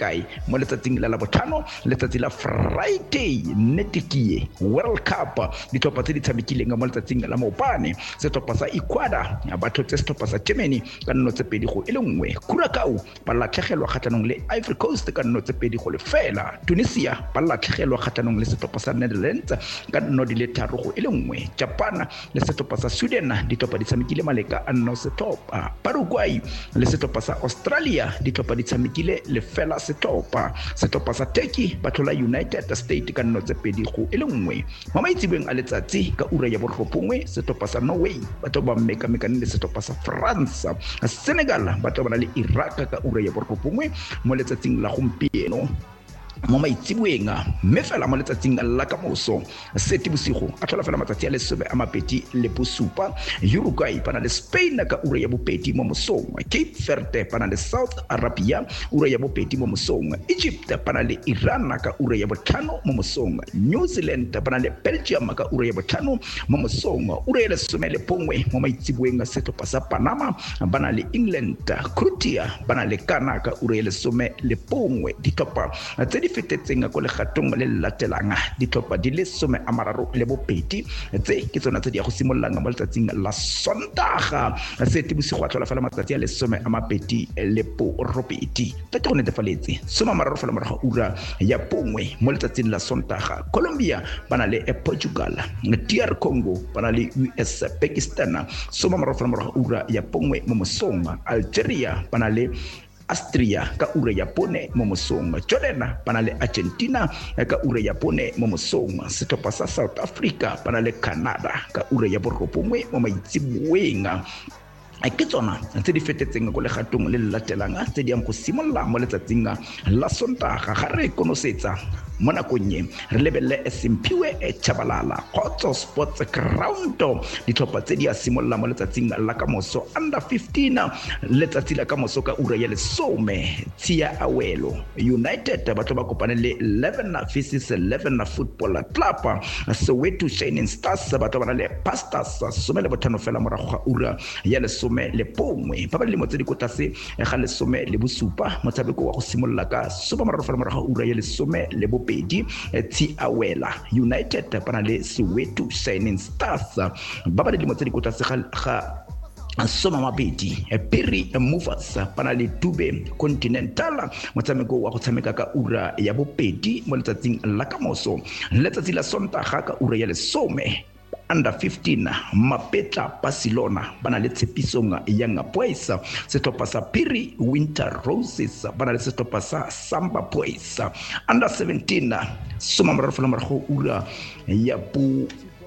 kae mo letsatsing la botlhano letsatsi la Friday netikie World Cup ditlhopha tse di tshamekileng mo letsatsing la maopane setlhopha sa Ecuador ba thotse setlhopha sa Germany ka nno tse pedi go 1 Curacao ba latlhegelwa kgatlhanong le Ivory Coast ka nno tse pedi go 0 Tunisia ba latlhegelwa kgatlhanong le setlhopha sa Netherlands ka nno di le 3 go 1 Japan le setlhopha sa Sweden ditlhopha di tshamekile maleka a nno setlhopha Paraguay le setlhopha sa Australia ditlhopha di tshamekile le fela setlhopha sa Turkey ba tlola United States ka nno tse pedi go 1 mo maitsebeng a letsatsi ka ura ya borobongwe setlhopha sa Norway ba tlo ba meka-mekane le setlhopha sa France Senegal ba tlo bana le Iraq ka ura ya borobongwe mo letsatsing la gompieno mo maitseboeng mme fela mo letsatsing la kamoso Seetebosigo a tlhola fela matsatsi a lesome a mapedi le bosupa Uruguay ba na le Spain ka ura ya bopedi mo mosong Cape Verde ba na le South Arabia ura ya bopedi mo mosong Egypt ba na le Iran ka ura ya botlhano mo mosong New Zealand ba na le Belgium ka ura ya botlhano mo mosong ura ya lesome le bongwe mo maitseboeng setlhopha sa Panama ba na le England Croatia ba na le Ghana ka ura ya lesome le bongwe ditlhopha tse di fetetseng go legatong le latelang ditlhopha di le 32 tse ke tsona tse di go simololang mo letsatsing la Sontaga Seetebosigo a tlhola fela matsatsi a lesome a mapedi le borobedi tse go netefaletse 30 morago ura ya bongwe mo letsatsing la Sontaga Colombia ba na le Portugal DR Congo ba na le US Pakistan 30 morago ura ya bongwe mo mosong Algeria ba na le Austria ka ura ya bone mo mosong Jordan ba na le Argentina ka ura ya bone mo mosong setlhopha sa South Africa ba na le Canada ka ura ya borobongwe mo maitseboeng ke tsona tse di fetetseng go legatong le latelang tse di yang go simolola mo letsatsing la Sontaga ga re konosetsa mo nakong e re lebelle Simphiwe Tshabalala Khotso Sports Ground ditlhopha tse di a simolola mo letsatsing la kamoso under 15 letsatsi la kamoso ka ura ya lesome Tsia Awelo United ba tlo ba kopane le 11 Faces 11 Football Club Soweto Shining Stars ba tlo bana le Pastors some le botlhano fela morago ga ura ya lesome le bongwe ba ba le mo tse di kotase ga lesome le bosupa motshameko wa go simolola ka 7 fela morago ga ura ya lesome le bopedi Awela United ba na le Soweto Shining Stars ba ba le mo tse di kotase ga mabedi Piri Movers ba na le Dube Continental motshameko wa go tshameka ka ura ya bopedi mo letsatsing la kamoso letsatsi la Sontaga ka ura ya lesome under 15 Mapetla Barcelona ba na le Tshepisong Young Boys setlhopha sa Piri Winter Roses ba na le setlhopha sa Samba Boys under 17 morago ura ya bu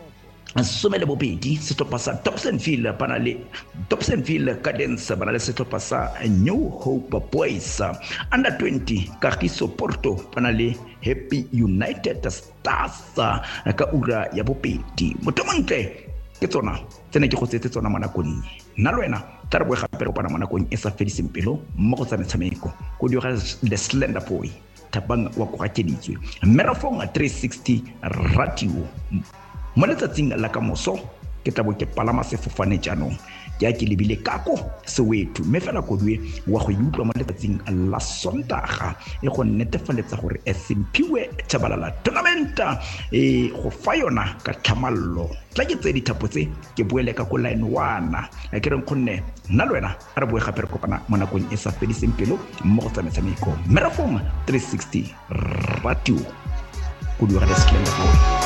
some le bobedi setlhopha sa Dobsonville ba na le Dobsonville Cadence ba na le setlhopha sa New Hope Boys under 20 Kagiso Porto ba na le Happy United Stars ka ura ya bobedi motomontle ke tsona tsene ke go tsetse tsona mo nakong nna le wena tla re boe gape re bona mo nakong e sa fediseng pelo mo go tsa metshameko go dira the Slender Boy Thabang wa go gakeditswe Merafong 360 Radio mo letsatsing la kamoso ke tla bo ke palama sefofane jaanong ke a ke lebile kako Soweto mme fela kodwe wa go utlwa mo letsatsing la Sontaga e go netefaletsa gore Simphiwe Tshabalala tournament go fa yona ka tlhamallo tla ke tse dithapo tse ke boele ka ko line 1 ke reng khonne nna le wena a re boe gape re kopana mo nakong e sa fediseng pelo mo go tsa metshameko Merafong 360 Radio go dira the Slender Boy.